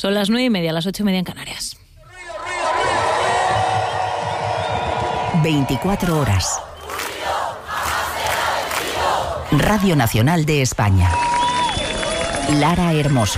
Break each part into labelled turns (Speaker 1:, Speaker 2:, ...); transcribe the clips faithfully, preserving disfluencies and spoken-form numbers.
Speaker 1: Son las nueve y media, las ocho y media en Canarias.
Speaker 2: veinticuatro horas. Radio Nacional de España. Lara Hermoso.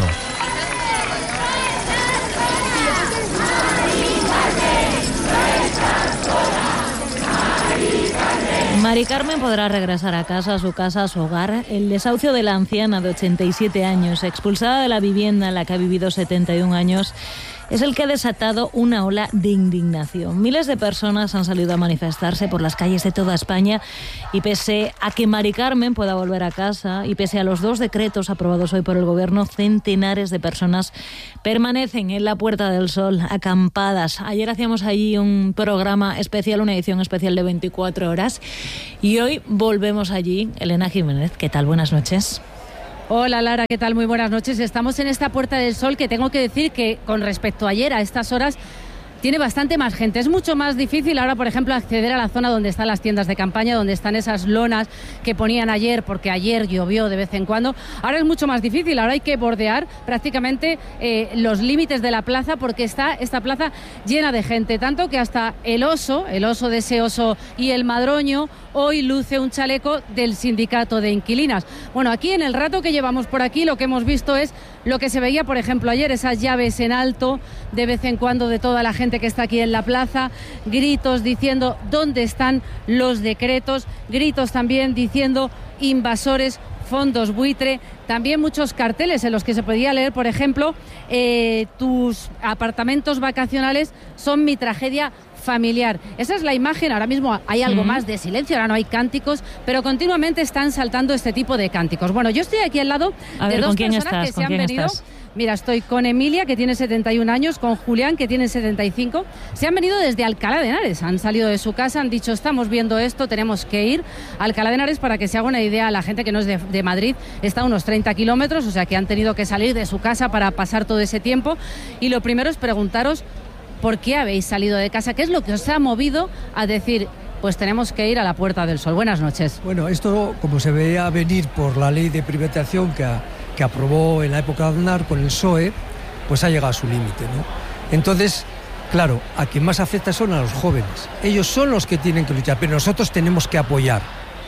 Speaker 1: Mari Carmen podrá regresar a casa, a su casa, a su hogar. El desahucio de la anciana de ochenta y siete años, expulsada de la vivienda en la que ha vivido setenta y un años, es el que ha desatado una ola de indignación. Miles de personas han salido a manifestarse por las calles de toda España y pese a que Mari Carmen pueda volver a casa y pese a los dos decretos aprobados hoy por el Gobierno, centenares de personas permanecen en la Puerta del Sol, acampadas. Ayer hacíamos allí un programa especial, una edición especial de veinticuatro horas y hoy volvemos allí. Elena Jiménez, ¿qué tal? Buenas noches.
Speaker 3: Hola Lara, ¿qué tal? Muy buenas noches. Estamos en esta Puerta del Sol que tengo que decir que con respecto a ayer a estas horas tiene bastante más gente. Es mucho más difícil ahora, por ejemplo, acceder a la zona donde están las tiendas de campaña, donde están esas lonas que ponían ayer, porque ayer llovió de vez en cuando. Ahora es mucho más difícil, ahora hay que bordear prácticamente eh, los límites de la plaza, porque está esta plaza llena de gente, tanto que hasta el oso, el oso de ese oso y el madroño, hoy luce un chaleco del sindicato de inquilinas. Bueno, aquí en el rato que llevamos por aquí lo que hemos visto es lo que se veía, por ejemplo, ayer, esas llaves en alto de vez en cuando de toda la gente que está aquí en la plaza, gritos diciendo dónde están los decretos, gritos también diciendo invasores, fondos buitre, también muchos carteles en los que se podía leer, por ejemplo, eh, tus apartamentos vacacionales son mi tragedia familiar. Esa es la imagen. Ahora mismo hay algo mm. más de silencio, ahora no hay cánticos, pero continuamente están saltando este tipo de cánticos. Bueno, yo estoy aquí al lado
Speaker 1: A
Speaker 3: de
Speaker 1: ver,
Speaker 3: dos
Speaker 1: ¿con quién
Speaker 3: personas
Speaker 1: estás?
Speaker 3: que
Speaker 1: ¿Con
Speaker 3: se han
Speaker 1: quién
Speaker 3: venido.
Speaker 1: Estás?
Speaker 3: Mira, estoy con Emilia, que tiene setenta y un años, con Julián, que tiene setenta y cinco. Se han venido desde Alcalá de Henares, han salido de su casa, han dicho, estamos viendo esto, tenemos que ir a Alcalá de Henares. Para que se haga una idea, la gente que no es de, de Madrid está a unos treinta kilómetros, o sea que han tenido que salir de su casa para pasar todo ese tiempo. Y lo primero es preguntaros por qué habéis salido de casa, qué es lo que os ha movido a decir, pues tenemos que ir a la Puerta del Sol. Buenas noches.
Speaker 4: Bueno, esto, como se veía venir por la ley de privatización que, que aprobó en la época de Aznar con el P S O E, pues ha llegado a su límite, ¿no? Entonces, claro, a quien más afecta son a los jóvenes. Ellos son los que tienen que luchar, pero nosotros tenemos que apoyar.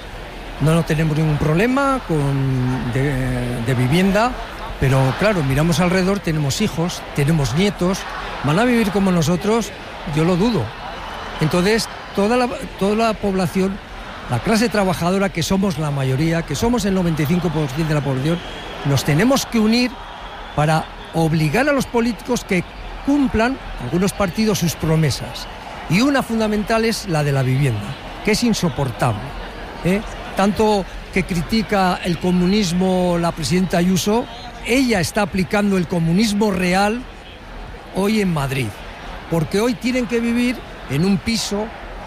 Speaker 4: No, no tenemos ningún problema con, de, de vivienda, pero claro, miramos alrededor, tenemos hijos, tenemos nietos, ¿van a vivir como nosotros? Yo lo dudo. Entonces, toda la, toda la población, la clase trabajadora, que somos la mayoría, que somos el noventa y cinco por ciento de la población, nos tenemos que unir para obligar a los políticos que cumplan, algunos partidos, sus promesas. Y una fundamental es la de la vivienda, que es insoportable, ¿eh? Tanto que critica el comunismo la presidenta Ayuso, ella está aplicando el comunismo real hoy en Madrid, porque hoy tienen que vivir en un piso,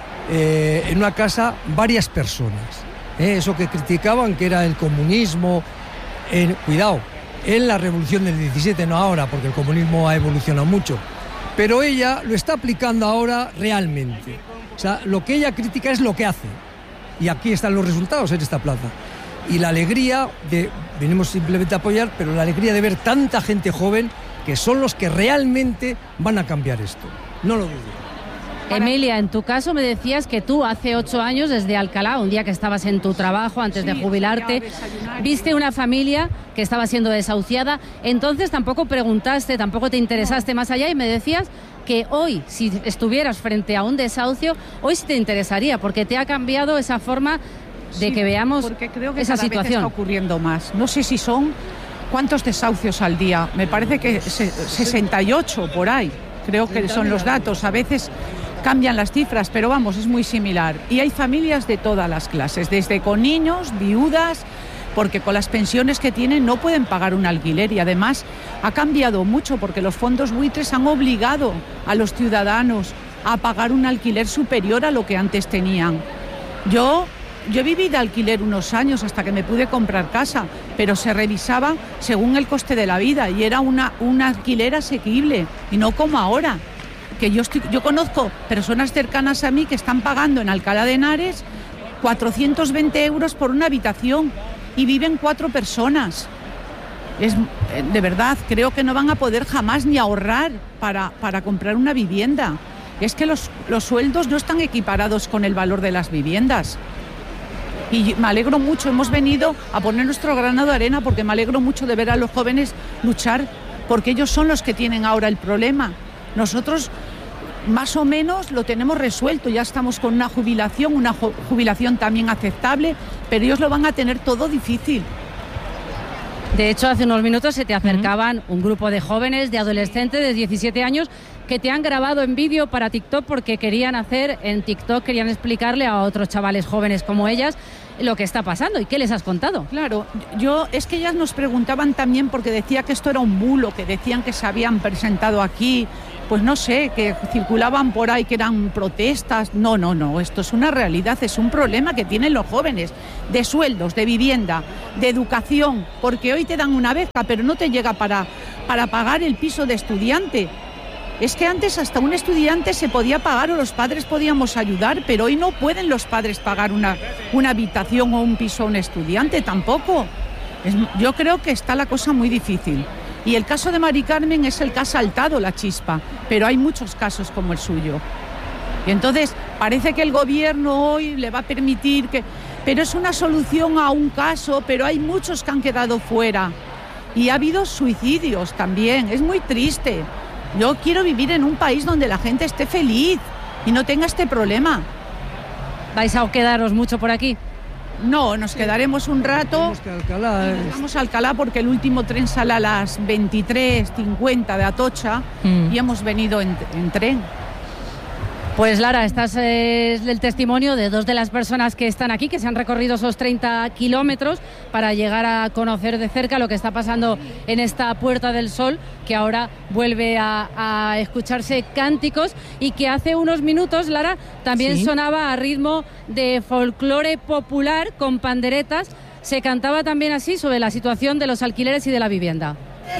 Speaker 4: eh, en una casa, varias personas. ¿eh? Eso que criticaban que era el comunismo, eh, cuidado, en la revolución del diecisiete, no ahora, porque el comunismo ha evolucionado mucho, pero ella lo está aplicando ahora realmente. O sea, lo que ella critica es lo que hace, y aquí están los resultados en esta plaza. Y la alegría de, venimos simplemente a apoyar, pero la alegría de ver tanta gente joven que son los que realmente van a cambiar esto. No lo dudo.
Speaker 3: Emilia, en tu caso me decías que tú hace ocho años desde Alcalá, un día que estabas en tu trabajo antes sí, de jubilarte, viste una familia que estaba siendo desahuciada, entonces tampoco preguntaste, tampoco te interesaste más allá y me decías que hoy, si estuvieras frente a un desahucio, hoy sí te interesaría, porque te ha cambiado esa forma de sí, que veamos
Speaker 5: porque creo que
Speaker 3: esa
Speaker 5: cada
Speaker 3: situación.
Speaker 5: Vez está ocurriendo más. No sé si son cuántos desahucios al día, me parece que sesenta y ocho por ahí, creo que son los datos, a veces cambian las cifras, pero vamos, es muy similar. Y hay familias de todas las clases, desde con niños, viudas, porque con las pensiones que tienen no pueden pagar un alquiler y además ha cambiado mucho porque los fondos buitres han obligado a los ciudadanos a pagar un alquiler superior a lo que antes tenían. Yo, yo viví de alquiler unos años hasta que me pude comprar casa, pero se revisaba según el coste de la vida y era una, un alquiler asequible y no como ahora. Que yo, estoy, yo conozco personas cercanas a mí que están pagando en Alcalá de Henares cuatrocientos veinte euros por una habitación y viven cuatro personas. Es, de verdad, creo que no van a poder jamás ni ahorrar para, para comprar una vivienda. Es que los, los sueldos no están equiparados con el valor de las viviendas. Y me alegro mucho, hemos venido a poner nuestro granado de arena porque me alegro mucho de ver a los jóvenes luchar, porque ellos son los que tienen ahora el problema. Nosotros más o menos lo tenemos resuelto, ya estamos con una jubilación, una jubilación también aceptable, pero ellos lo van a tener todo difícil.
Speaker 3: De hecho, hace unos minutos se te acercaban uh-huh. un grupo de jóvenes, de adolescentes de diecisiete años, que te han grabado en vídeo para TikTok porque querían hacer en TikTok, querían explicarle a otros chavales jóvenes como ellas lo que está pasando. ¿Y qué les has contado?
Speaker 5: Claro, yo es que ellas nos preguntaban también porque decía que esto era un bulo, que decían que se habían presentado aquí, pues no sé, que circulaban por ahí que eran protestas. No, no, no, esto es una realidad, es un problema que tienen los jóvenes, de sueldos, de vivienda, de educación, porque hoy te dan una beca, pero no te llega para, para pagar el piso de estudiante. Es que antes hasta un estudiante se podía pagar o los padres podíamos ayudar, pero hoy no pueden los padres pagar una, una habitación o un piso a un estudiante tampoco. Es, yo creo que está la cosa muy difícil. Y el caso de Mari Carmen es el que ha saltado la chispa, pero hay muchos casos como el suyo. Y entonces parece que el gobierno hoy le va a permitir que... Pero es una solución a un caso, pero hay muchos que han quedado fuera. Y ha habido suicidios también, es muy triste. Yo quiero vivir en un país donde la gente esté feliz y no tenga este problema.
Speaker 3: ¿Vais a quedaros mucho por aquí?
Speaker 5: No, nos quedaremos un rato.
Speaker 4: Vamos a Alcalá, ¿eh?
Speaker 5: Vamos a Alcalá porque el último tren sale a las veintitrés cincuenta de Atocha mm. y hemos venido en, en tren.
Speaker 3: Pues Lara, este es el testimonio de dos de las personas que están aquí, que se han recorrido esos treinta kilómetros para llegar a conocer de cerca lo que está pasando en esta Puerta del Sol, que ahora vuelve a, a escucharse cánticos y que hace unos minutos, Lara, también ¿Sí? sonaba a ritmo de folclore popular con panderetas. Se cantaba también así sobre la situación de los alquileres y de la vivienda.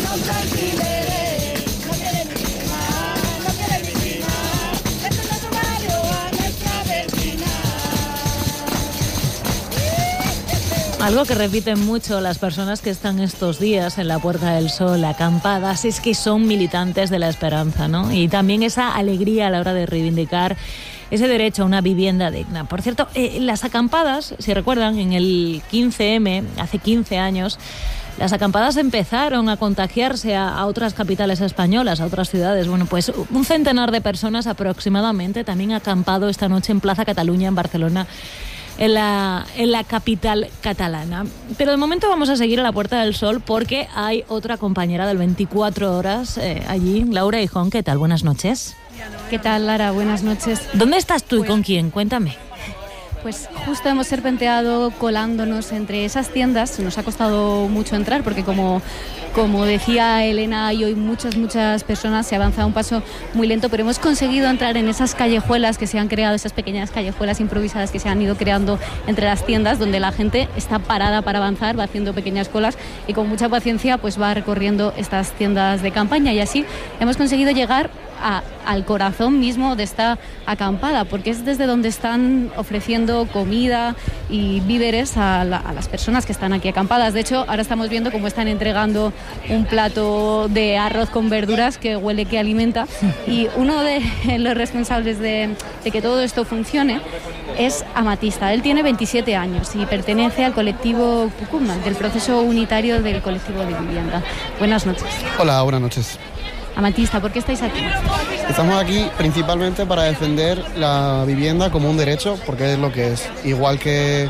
Speaker 1: Algo que repiten mucho las personas que están estos días en la Puerta del Sol, acampadas, es que son militantes de la esperanza, ¿no? Y también esa alegría a la hora de reivindicar ese derecho a una vivienda digna. Por cierto, eh, las acampadas, si recuerdan, en el quince eme, hace quince años, las acampadas empezaron a contagiarse a, a otras capitales españolas, a otras ciudades. Bueno, pues un centenar de personas aproximadamente también ha acampado esta noche en Plaza Cataluña, en Barcelona, en la, en la capital catalana. Pero de momento vamos a seguir a la Puerta del Sol porque hay otra compañera del veinticuatro horas eh, allí, Laura Hijón. ¿Qué tal? Buenas noches.
Speaker 6: ¿Qué tal, Lara? Buenas noches.
Speaker 1: ¿Dónde estás tú
Speaker 6: pues,
Speaker 1: y con quién? Cuéntame.
Speaker 6: Pues justo hemos serpenteado colándonos entre esas tiendas. Nos ha costado mucho entrar porque como, como decía Elena, hay hoy muchas, muchas personas, se avanza a un paso muy lento, pero hemos conseguido entrar en esas callejuelas que se han creado, esas pequeñas callejuelas improvisadas que se han ido creando entre las tiendas, donde la gente está parada para avanzar, va haciendo pequeñas colas y con mucha paciencia pues va recorriendo estas tiendas de campaña, y así hemos conseguido llegar A, al corazón mismo de esta acampada, porque es desde donde están ofreciendo comida y víveres a, la, a las personas que están aquí acampadas. De hecho, ahora estamos viendo cómo están entregando un plato de arroz con verduras que huele que alimenta, y uno de los responsables de, de que todo esto funcione es Amatista. Él tiene veintisiete años y pertenece al colectivo Pucuma, del proceso unitario del colectivo de vivienda. Buenas noches.
Speaker 7: Hola, buenas noches.
Speaker 6: Amatista, ¿por qué estáis aquí?
Speaker 7: Estamos aquí principalmente para defender la vivienda como un derecho, porque es lo que es. Igual que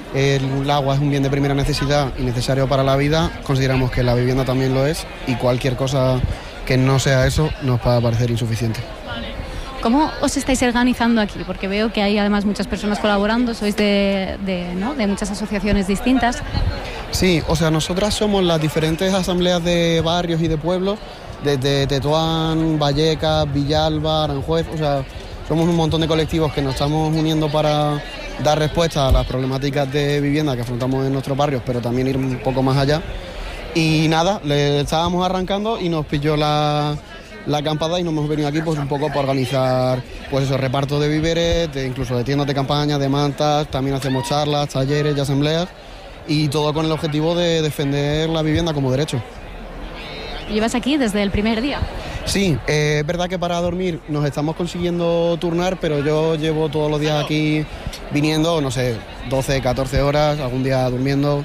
Speaker 7: el agua es un bien de primera necesidad y necesario para la vida, consideramos que la vivienda también lo es, y cualquier cosa que no sea eso nos va a parecer insuficiente.
Speaker 6: ¿Cómo os estáis organizando aquí? Porque veo que hay además muchas personas colaborando, sois de, de, ¿no? de muchas asociaciones distintas.
Speaker 7: Sí, o sea, nosotras somos las diferentes asambleas de barrios y de pueblos, desde Tetuán, Vallecas, Villalba, Aranjuez, o sea, somos un montón de colectivos que nos estamos uniendo para dar respuesta a las problemáticas de vivienda que afrontamos en nuestros barrios, pero también ir un poco más allá. Y nada, le estábamos arrancando y nos pilló la, la acampada y nos hemos venido aquí pues un poco para organizar pues eso, reparto de víveres, de, incluso de tiendas de campaña, de mantas, también hacemos charlas, talleres y asambleas. y todo con el objetivo de defender la vivienda como derecho.
Speaker 6: ¿Llevas aquí desde el primer día?
Speaker 7: Sí, eh, es verdad que para dormir nos estamos consiguiendo turnar, pero yo llevo todos los días aquí viniendo, no sé, doce, catorce horas, algún día durmiendo.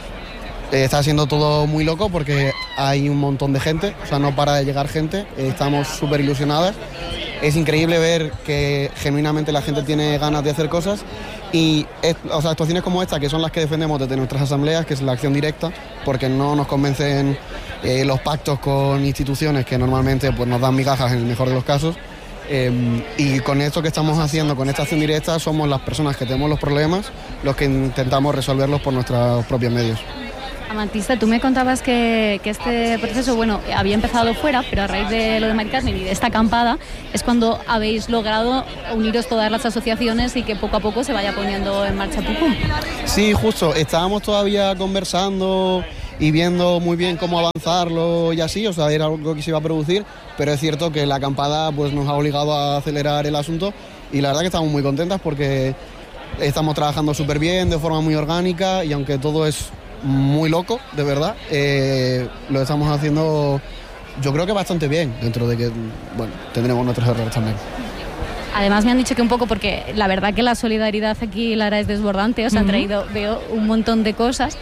Speaker 7: Eh, está siendo todo muy loco porque hay un montón de gente, o sea, no para de llegar gente, eh, estamos súper ilusionadas. Es increíble ver que genuinamente la gente tiene ganas de hacer cosas y es, o sea, actuaciones como esta, que son las que defendemos desde nuestras asambleas, que es la acción directa, porque no nos convencen eh, los pactos con instituciones que normalmente pues, nos dan migajas en el mejor de los casos. Eh, y con esto que estamos haciendo, con esta acción directa, somos las personas que tenemos los problemas, los que intentamos resolverlos por nuestros propios medios.
Speaker 6: Amatista, tú me contabas que, que este proceso, bueno, había empezado fuera, pero a raíz de lo de Mari Carmen y de esta acampada es cuando habéis logrado uniros todas las asociaciones y que poco a poco se vaya poniendo en marcha Pucú.
Speaker 7: Sí, justo, estábamos todavía conversando y viendo muy bien cómo avanzarlo y así, o sea, era algo que se iba a producir, pero es cierto que la acampada pues, nos ha obligado a acelerar el asunto y la verdad que estamos muy contentas porque estamos trabajando súper bien, de forma muy orgánica y aunque todo es muy loco, de verdad, eh, lo estamos haciendo yo creo que bastante bien, dentro de que, bueno, tendremos nuestros errores también.
Speaker 6: Además me han dicho que un poco, porque la verdad que la solidaridad aquí, Lara, es desbordante, os han traído, veo, un montón de cosas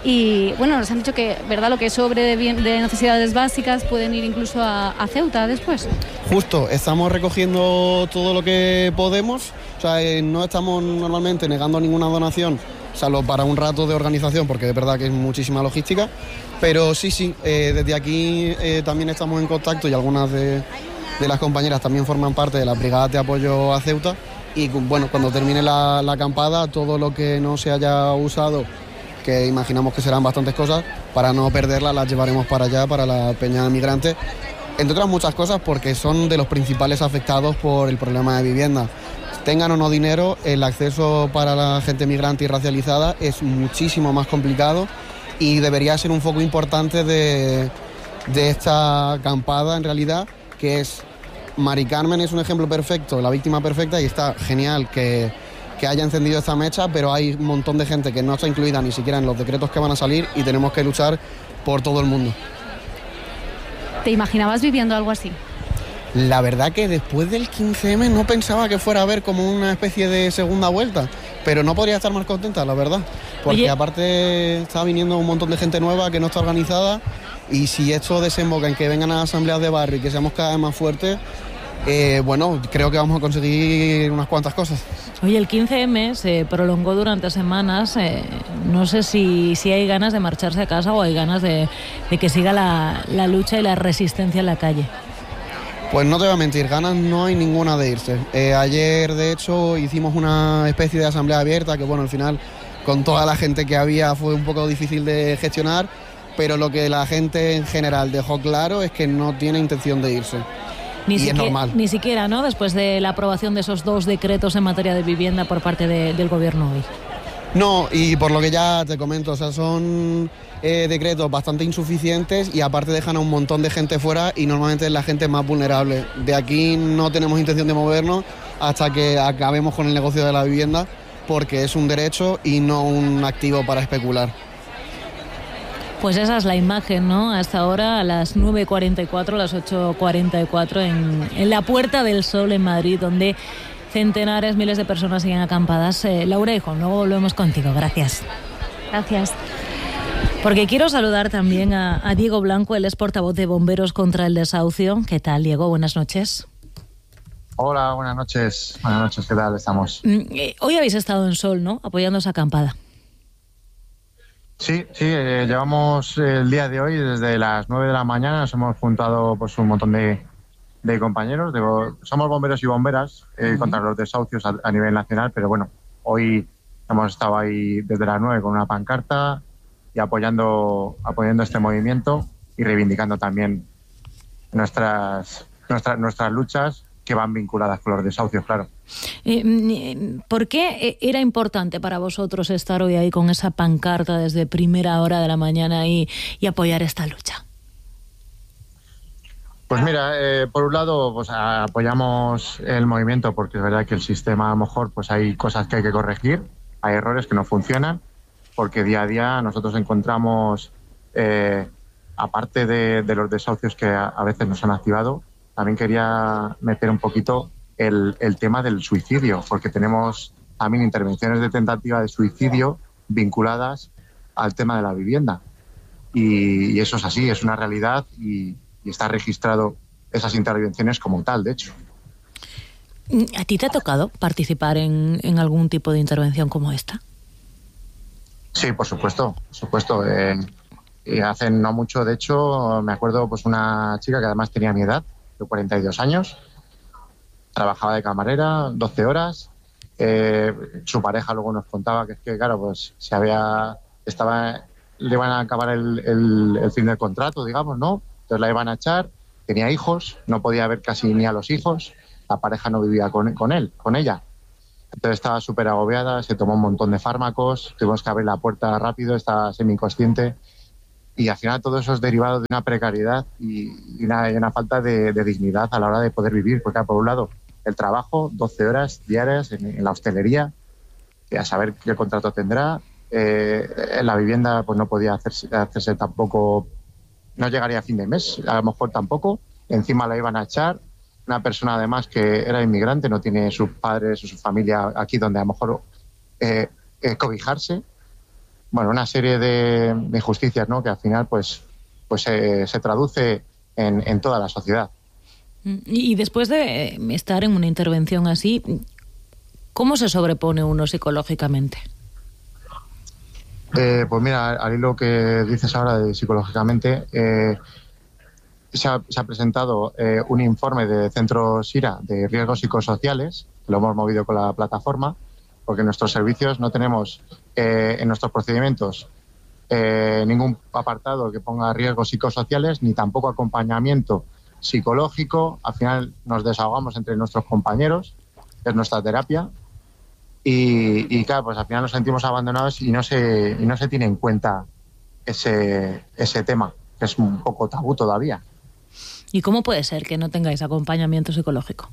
Speaker 6: y bueno, nos han dicho que, ¿verdad?, lo que sobre de, bien, de necesidades básicas pueden ir incluso a, a Ceuta después. Justo,
Speaker 7: estamos recogiendo todo lo que podemos, o sea, eh, no estamos normalmente negando ninguna donación, salvo para un rato de organización, porque es verdad que es muchísima logística, pero sí, sí, eh, desde aquí eh, también estamos en contacto y algunas de, de las compañeras también forman parte de las brigadas de apoyo a Ceuta y bueno, cuando termine la, la acampada, todo lo que no se haya usado, que imaginamos que serán bastantes cosas, para no perderlas las llevaremos para allá, para la Peña Migrante, entre otras muchas cosas porque son de los principales afectados por el problema de vivienda. Tengan o no dinero, el acceso para la gente migrante y racializada es muchísimo más complicado y debería ser un foco importante de, de esta acampada en realidad, que es Mari Carmen es un ejemplo perfecto, la víctima perfecta, y está genial que, que haya encendido esta mecha, pero hay un montón de gente que no está incluida ni siquiera en los decretos que van a salir y tenemos que luchar por todo el mundo.
Speaker 6: ¿Te imaginabas viviendo algo así?
Speaker 7: La verdad que después del quince eme no pensaba que fuera a haber como una especie de segunda vuelta, pero no podría estar más contenta, la verdad, porque Oye. aparte está viniendo un montón de gente nueva que no está organizada y si esto desemboca en que vengan a las asambleas de barrio y que seamos cada vez más fuertes, eh, bueno, creo que vamos a conseguir unas cuantas cosas.
Speaker 1: Oye, el quince eme se prolongó durante semanas, eh, no sé si, si hay ganas de marcharse a casa o hay ganas de, de que siga la, la lucha y la resistencia en la calle.
Speaker 7: Pues no te voy a mentir, ganas no hay ninguna de irse. Eh, ayer, de hecho, hicimos una especie de asamblea abierta que, bueno, al final, con toda la gente que había, fue un poco difícil de gestionar, pero lo que la gente en general dejó claro es que no tiene intención de irse.
Speaker 1: Ni
Speaker 7: y
Speaker 1: siquiera,
Speaker 7: es normal.
Speaker 1: Ni siquiera, ¿no?, después de la aprobación de esos dos decretos en materia de vivienda por parte de, del Gobierno hoy.
Speaker 7: No, y por lo que ya te comento, o sea, son eh, decretos bastante insuficientes y aparte dejan a un montón de gente fuera y normalmente es la gente más vulnerable. De aquí no tenemos intención de movernos hasta que acabemos con el negocio de la vivienda porque es un derecho y no un activo para especular.
Speaker 1: Pues esa es la imagen, ¿no? Hasta ahora a las nueve cuarenta y cuatro, las ocho cuarenta y cuatro en, en la Puerta del Sol en Madrid, donde centenares, miles de personas siguen acampadas. Eh, Laura y Juan, luego volvemos contigo. Gracias.
Speaker 6: Gracias.
Speaker 1: Porque quiero saludar también a, a Diego Blanco, él es portavoz de Bomberos contra el Desahucio. ¿Qué tal, Diego? Buenas noches.
Speaker 8: Hola, buenas noches. Buenas noches, ¿qué tal estamos?
Speaker 1: Eh, hoy habéis estado en Sol, ¿no?, apoyando esa acampada.
Speaker 8: Sí, sí, eh, llevamos el día de hoy, desde las nueve de la mañana, nos hemos juntado pues un montón de, de compañeros. De, somos bomberos y bomberas eh, uh-huh. contra los desahucios a, a nivel nacional, pero bueno, hoy hemos estado ahí desde las nueve con una pancarta y apoyando, apoyando este movimiento y reivindicando también nuestras, nuestras, nuestras luchas que van vinculadas con los desahucios, claro.
Speaker 1: Eh, ¿Por qué era importante para vosotros estar hoy ahí con esa pancarta desde primera hora de la mañana y, y apoyar esta lucha?
Speaker 8: Pues mira, eh, por un lado pues apoyamos el movimiento porque es verdad que el sistema a lo mejor pues hay cosas que hay que corregir, hay errores que no funcionan porque día a día nosotros encontramos, eh, aparte de, de los desahucios que a, a veces nos han activado, también quería meter un poquito el, el tema del suicidio, porque tenemos también intervenciones de tentativa de suicidio vinculadas al tema de la vivienda. Y, y eso es así, es una realidad y, y está registrado esas intervenciones como tal, de hecho.
Speaker 1: ¿A ti te ha tocado participar en, en algún tipo de intervención como esta?
Speaker 8: Sí, por supuesto, por supuesto. Eh, y hace no mucho, de hecho, me acuerdo pues una chica que además tenía mi edad, de cuarenta y dos años, trabajaba de camarera, doce horas. Eh, su pareja luego nos contaba que es que, claro, pues se había, estaba, le iban a acabar el, el, el fin del contrato, digamos, ¿no? Entonces la iban a echar, tenía hijos, no podía ver casi ni a los hijos, la pareja no vivía con, con él, con ella. Entonces estaba súper agobiada, se tomó un montón de fármacos, tuvimos que abrir la puerta rápido, estaba semi-inconsciente y al final todo eso es derivado de una precariedad y, y, una, y una falta de, de dignidad a la hora de poder vivir, porque por un lado el trabajo, doce horas diarias en, en la hostelería, a saber qué contrato tendrá, eh, en la vivienda pues no podía hacerse, hacerse tampoco, no llegaría a fin de mes, a lo mejor tampoco, encima la iban a echar. Una persona además que era inmigrante, no tiene sus padres o su familia aquí donde a lo mejor eh, eh, cobijarse. Bueno, una serie de, de injusticias, ¿no? Que al final pues, pues eh, se traduce en, en toda la sociedad.
Speaker 1: Y después de estar en una intervención así, ¿cómo se sobrepone uno psicológicamente?
Speaker 8: Eh, pues mira, al hilo que dices ahora de psicológicamente, eh, Se ha, se ha presentado eh, un informe de Centro SIRA de riesgos psicosociales, que lo hemos movido con la plataforma, porque en nuestros servicios no tenemos eh, en nuestros procedimientos eh, ningún apartado que ponga riesgos psicosociales, ni tampoco acompañamiento psicológico. Al final nos desahogamos entre nuestros compañeros, es nuestra terapia, y, y claro, pues al final nos sentimos abandonados y no se, y no se tiene en cuenta ese, ese tema, que es un poco tabú todavía.
Speaker 1: ¿Y cómo puede ser que no tengáis acompañamiento psicológico?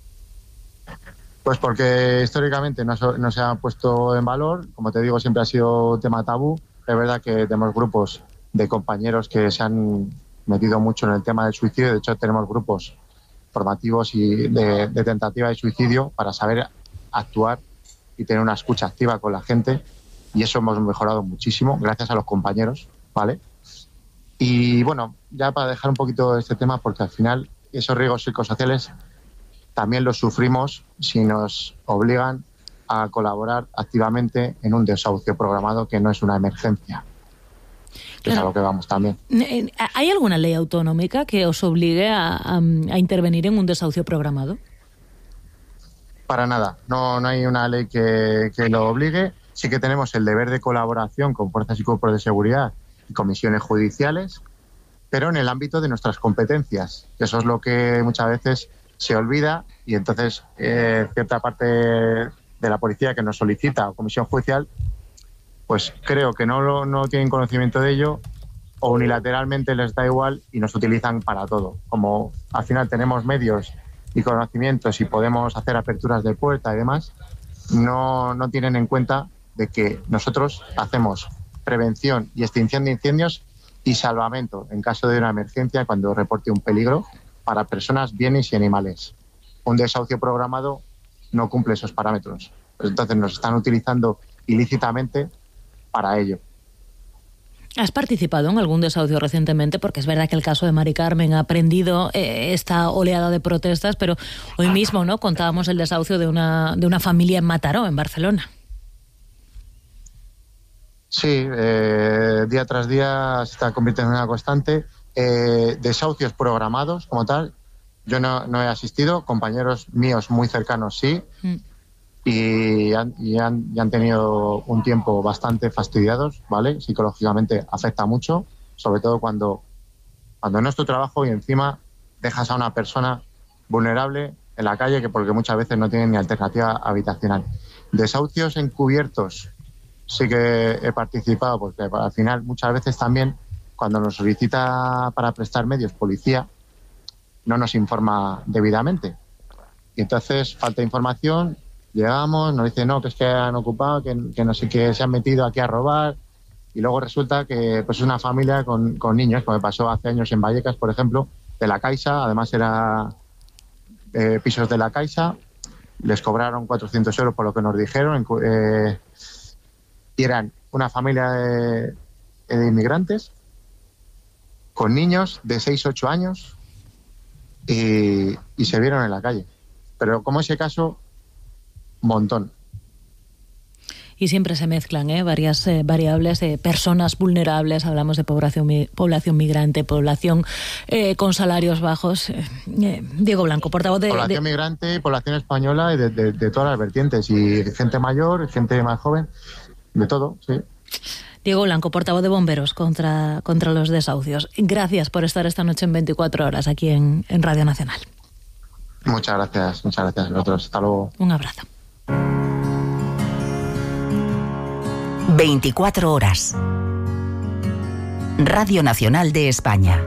Speaker 8: Pues porque históricamente no, so, no se ha puesto en valor, como te digo, siempre ha sido tema tabú. Es verdad que tenemos grupos de compañeros que se han metido mucho en el tema del suicidio, de hecho tenemos grupos formativos y de, de tentativa de suicidio para saber actuar y tener una escucha activa con la gente, y eso hemos mejorado muchísimo gracias a los compañeros, ¿vale? Y bueno, ya para dejar un poquito este tema, porque al final esos riesgos psicosociales también los sufrimos si nos obligan a colaborar activamente en un desahucio programado que no es una emergencia. Que claro. Es a lo que vamos también.
Speaker 1: ¿Hay alguna ley autonómica que os obligue a, a, a intervenir en un desahucio programado?
Speaker 8: Para nada, no, no hay una ley que, que lo obligue. Sí que tenemos el deber de colaboración con fuerzas y cuerpos de seguridad y comisiones judiciales, pero en el ámbito de nuestras competencias. Eso es lo que muchas veces se olvida, y entonces eh, cierta parte de la policía que nos solicita o comisión judicial, pues creo que no, no tienen conocimiento de ello, o unilateralmente les da igual y nos utilizan para todo. Como al final tenemos medios y conocimientos y podemos hacer aperturas de puerta y demás, no, no tienen en cuenta de que nosotros hacemos prevención y extinción de incendios y salvamento en caso de una emergencia cuando reporte un peligro para personas, bienes y animales. Un desahucio programado no cumple esos parámetros. Pues entonces nos están utilizando ilícitamente para ello.
Speaker 1: ¿Has participado en algún desahucio recientemente? Porque es verdad que el caso de Mari Carmen ha prendido eh, esta oleada de protestas, pero hoy mismo, ¿no?, contábamos el desahucio de una, de una familia en Mataró, en Barcelona.
Speaker 8: Sí, eh, día tras día se está convirtiendo en una constante. Eh, desahucios programados como tal, yo no, no he asistido, compañeros míos muy cercanos sí, mm. y, han, y, han, y han tenido un tiempo bastante fastidiados, ¿vale? Psicológicamente afecta mucho, sobre todo cuando, cuando no es tu trabajo y encima dejas a una persona vulnerable en la calle, que porque muchas veces no tienen ni alternativa habitacional. Desahucios encubiertos, sí que he participado, porque al final muchas veces también cuando nos solicita para prestar medios policía no nos informa debidamente. Y entonces falta información Llegamos, nos dicen, no, que es que han ocupado, que, que no sé qué, se han metido aquí a robar. Y luego resulta que pues es una familia con, con niños, como me pasó hace años en Vallecas, por ejemplo, de la Caixa, además era eh, pisos de la Caixa, les cobraron cuatrocientos euros por lo que nos dijeron, eh, y eran una familia de, de inmigrantes con niños de seis ocho años y, y se vieron en la calle. Pero como ese caso, montón.
Speaker 1: Y siempre se mezclan ¿eh? varias eh, variables de personas vulnerables, hablamos de población, población migrante, población eh, con salarios bajos. Eh, Diego Blanco, portavoz de...
Speaker 8: Población
Speaker 1: de...
Speaker 8: migrante, población española y de, de, de todas las vertientes, y gente mayor, gente más joven, de todo, sí.
Speaker 1: Diego Blanco, portavoz de Bomberos contra, contra los desahucios. Gracias por estar esta noche en veinticuatro horas aquí en, en Radio Nacional.
Speaker 8: Muchas gracias, muchas gracias a nosotros. Hasta luego.
Speaker 1: Un abrazo.
Speaker 2: veinticuatro horas. Radio Nacional de España.